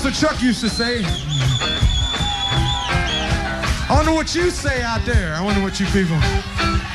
That's what Chuck used to say. I wonder what you say out there. I wonder what you people...